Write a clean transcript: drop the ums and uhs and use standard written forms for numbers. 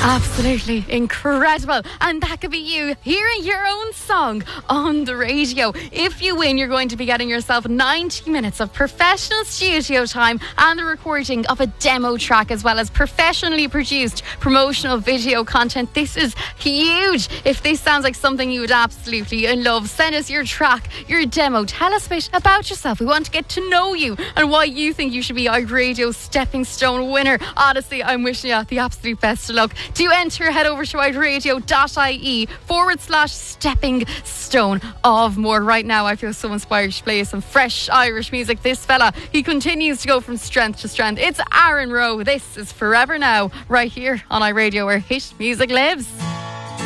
Absolutely incredible. And that could be you hearing your own song on the radio. If you win, you're going to be getting yourself 90 minutes of professional studio time and the recording of a demo track, as well as professionally produced promotional video content. This is huge. If this sounds like something you would absolutely love, send us your track, your demo. Tell us a bit about yourself. We want to get to know you and why you think you should be iRadio Stepping Stone winner. Honestly, I'm wishing you the absolute best of luck. To enter, head over to iRadio.ie/stepping stone of more. Right now, I feel so inspired to play some fresh Irish music. This fella, he continues to go from strength to strength. It's Aaron Rowe. This is Forever Now, right here on iRadio, where hit music lives.